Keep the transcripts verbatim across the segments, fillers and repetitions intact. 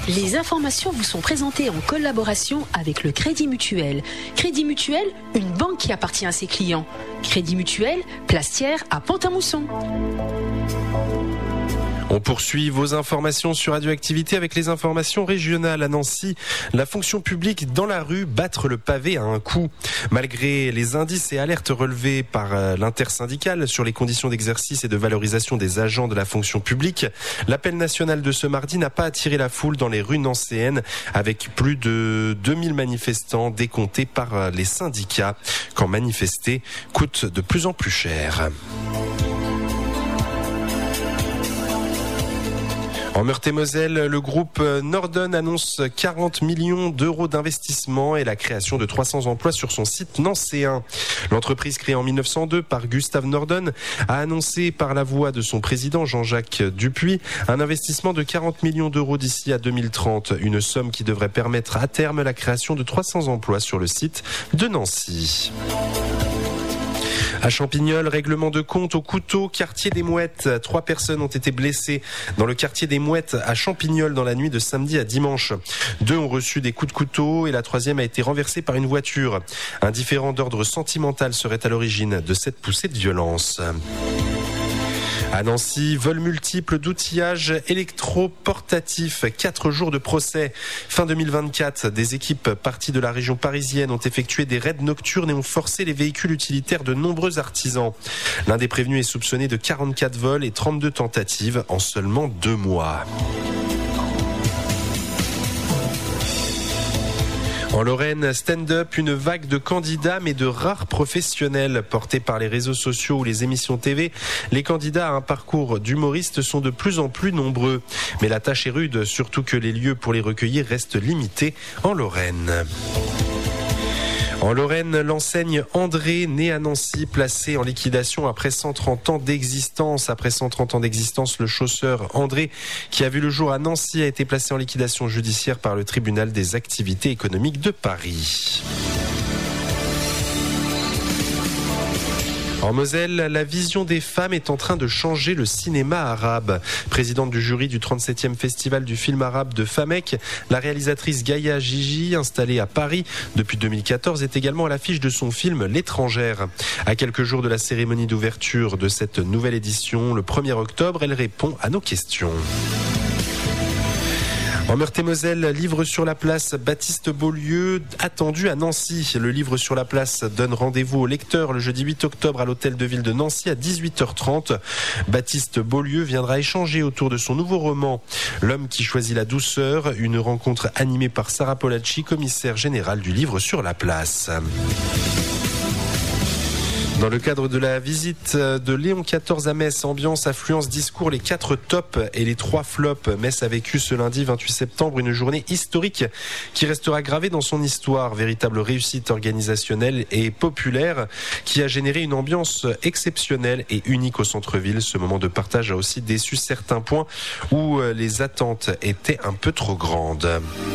Les informations vous sont présentées en collaboration avec le Crédit Mutuel. Crédit Mutuel, une banque qui appartient à ses clients. Crédit Mutuel, Plastière à Pont-à-Mousson. On poursuit vos informations sur Radioactivité avec les informations régionales à Nancy. La fonction publique dans la rue, battre le pavé à un coup. Malgré les indices et alertes relevés par l'intersyndicale sur les conditions d'exercice et de valorisation des agents de la fonction publique, l'appel national de ce mardi n'a pas attiré la foule dans les rues nancéennes avec plus de deux mille manifestants décomptés par les syndicats quand manifester coûte de plus en plus cher. En Meurthe-et-Moselle, le groupe Norden annonce quarante millions d'euros d'investissement et la création de trois cents emplois sur son site nancéen. L'entreprise créée en mille neuf cent deux par Gustave Norden a annoncé par la voix de son président Jean-Jacques Dupuis un investissement de quarante millions d'euros d'ici à deux mille trente, une somme qui devrait permettre à terme la création de trois cents emplois sur le site de Nancy. À Champignol, règlement de compte au couteau, quartier des Mouettes. Trois personnes ont été blessées dans le quartier des Mouettes à Champignol dans la nuit de samedi à dimanche. Deux ont reçu des coups de couteau et la troisième a été renversée par une voiture. Un différend d'ordre sentimental serait à l'origine de cette poussée de violence. À Nancy, vol multiple d'outillage électroportatif. Quatre jours de procès. Fin deux mille vingt-quatre, des équipes parties de la région parisienne ont effectué des raids nocturnes et ont forcé les véhicules utilitaires de nombreux artisans. L'un des prévenus est soupçonné de quarante-quatre vols et trente-deux tentatives en seulement deux mois. En Lorraine, stand-up, une vague de candidats mais de rares professionnels portés par les réseaux sociaux ou les émissions T V. Les candidats à un parcours d'humoriste sont de plus en plus nombreux. Mais la tâche est rude, surtout que les lieux pour les recueillir restent limités en Lorraine. En Lorraine, l'enseigne André, née à Nancy, placée en liquidation après cent trente ans d'existence. Après cent trente ans d'existence, le chausseur André, qui a vu le jour à Nancy, a été placé en liquidation judiciaire par le tribunal des activités économiques de Paris. En Moselle, la vision des femmes est en train de changer le cinéma arabe. Présidente du jury du trente-septième festival du film arabe de Famec, la réalisatrice Gaïa Gigi, installée à Paris depuis deux mille quatorze, est également à l'affiche de son film L'étrangère. À quelques jours de la cérémonie d'ouverture de cette nouvelle édition, le premier octobre, elle répond à nos questions. En Meurthe-et-Moselle, livre sur la place, Baptiste Beaulieu, attendu à Nancy. Le livre sur la place donne rendez-vous aux lecteurs le jeudi huit octobre à l'hôtel de ville de Nancy à dix-huit heures trente. Baptiste Beaulieu viendra échanger autour de son nouveau roman, L'homme qui choisit la douceur, une rencontre animée par Sarah Polacci, commissaire générale du livre sur la place. Dans le cadre de la visite de Léon quatorze à Metz, ambiance, affluence, discours, les quatre tops et les trois flops. Metz a vécu ce lundi vingt-huit septembre une journée historique qui restera gravée dans son histoire. Véritable réussite organisationnelle et populaire qui a généré une ambiance exceptionnelle et unique au centre-ville. Ce moment de partage a aussi déçu certains points où les attentes étaient un peu trop grandes.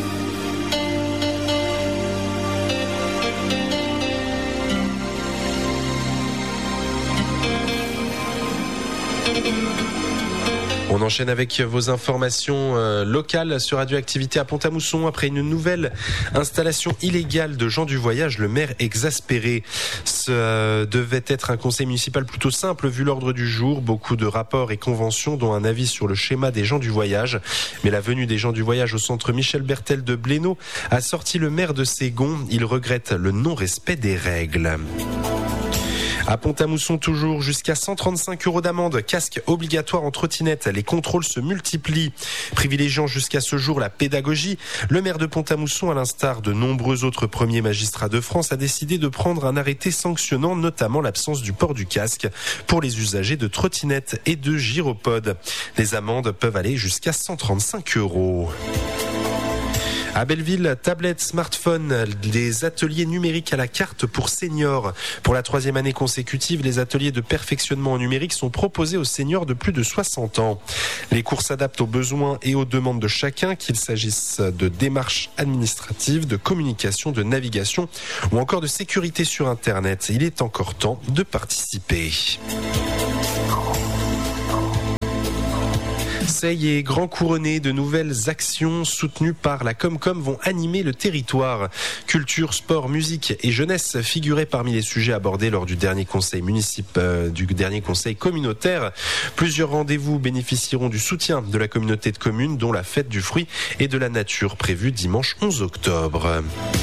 On enchaîne avec vos informations euh, locales sur Radioactivité à Pont-à-Mousson. Après une nouvelle installation illégale de gens du voyage, le maire exaspéré. Ce euh, devait être un conseil municipal plutôt simple vu l'ordre du jour. Beaucoup de rapports et conventions dont un avis sur le schéma des gens du voyage. Mais la venue des gens du voyage au centre Michel Bertel de Blénaud a sorti le maire de ses gonds. Il regrette le non-respect des règles. À Pont-à-Mousson toujours, jusqu'à cent trente-cinq euros d'amende, casque obligatoire en trottinette. Les contrôles se multiplient. Privilégiant jusqu'à ce jour la pédagogie, le maire de Pont-à-Mousson, à l'instar de nombreux autres premiers magistrats de France, a décidé de prendre un arrêté sanctionnant notamment l'absence du port du casque pour les usagers de trottinettes et de gyropodes. Les amendes peuvent aller jusqu'à cent trente-cinq euros. À Belleville, tablettes, smartphones, des ateliers numériques à la carte pour seniors. Pour la troisième année consécutive, les ateliers de perfectionnement en numérique sont proposés aux seniors de plus de soixante ans. Les cours s'adaptent aux besoins et aux demandes de chacun, qu'il s'agisse de démarches administratives, de communication, de navigation ou encore de sécurité sur Internet. Il est encore temps de participer. Conseil et Grand Couronné, de nouvelles actions soutenues par la Comcom vont animer le territoire. Culture, sport, musique et jeunesse figuraient parmi les sujets abordés lors du dernier conseil municipal, euh, du dernier conseil communautaire. Plusieurs rendez-vous bénéficieront du soutien de la communauté de communes, dont la fête du fruit et de la nature prévue dimanche onze octobre.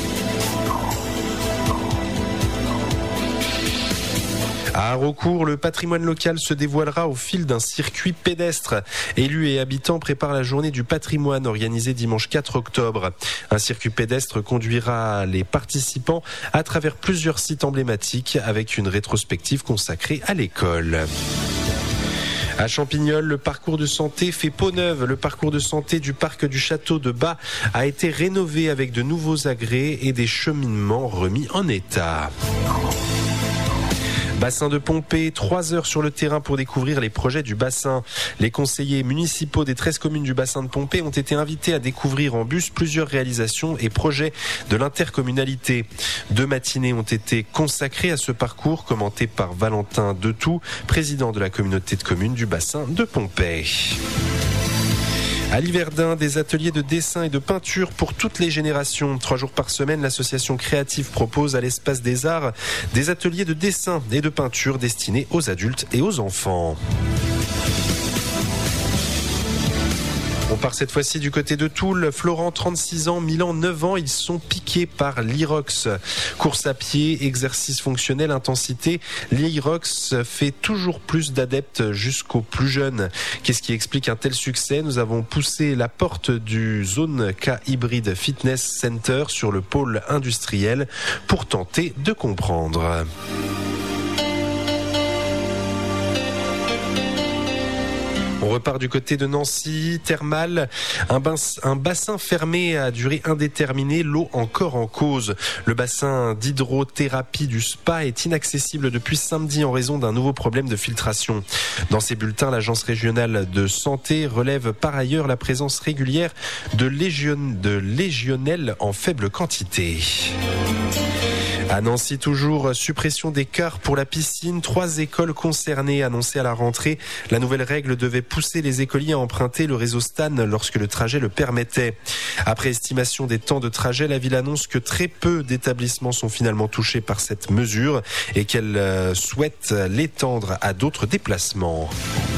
À Haraucourt, le patrimoine local se dévoilera au fil d'un circuit pédestre. Élus et habitants préparent la journée du patrimoine organisée dimanche quatre octobre. Un circuit pédestre conduira les participants à travers plusieurs sites emblématiques avec une rétrospective consacrée à l'école. À Champignol, le parcours de santé fait peau neuve. Le parcours de santé du parc du château de Bas a été rénové avec de nouveaux agrès et des cheminements remis en état. Bassin de Pompée, trois heures sur le terrain pour découvrir les projets du bassin. Les conseillers municipaux des treize communes du bassin de Pompée ont été invités à découvrir en bus plusieurs réalisations et projets de l'intercommunalité. Deux matinées ont été consacrées à ce parcours, commenté par Valentin Detout, président de la communauté de communes du bassin de Pompée. À Liverdun, des ateliers de dessin et de peinture pour toutes les générations. Trois jours par semaine, l'association créative propose à l'Espace des Arts des ateliers de dessin et de peinture destinés aux adultes et aux enfants. On part cette fois-ci du côté de Toul. Florent, trente-six ans, Milan, neuf ans, ils sont piqués par l'Irox. Course à pied, exercice fonctionnel, intensité. L'Irox fait toujours plus d'adeptes jusqu'aux plus jeunes. Qu'est-ce qui explique un tel succès ? Nous avons poussé la porte du Zone K Hybrid Fitness Center sur le pôle industriel pour tenter de comprendre. On repart du côté de Nancy, thermal, un, bas, un bassin fermé à durée indéterminée, l'eau encore en cause. Le bassin d'hydrothérapie du Spa est inaccessible depuis samedi en raison d'un nouveau problème de filtration. Dans ses bulletins, l'agence régionale de santé relève par ailleurs la présence régulière de, légion, de légionnelles en faible quantité. À Nancy toujours, suppression des cars pour la piscine. Trois écoles concernées annoncées à la rentrée. La nouvelle règle devait pousser les écoliers à emprunter le réseau Stan lorsque le trajet le permettait. Après estimation des temps de trajet, la ville annonce que très peu d'établissements sont finalement touchés par cette mesure et qu'elle souhaite l'étendre à d'autres déplacements.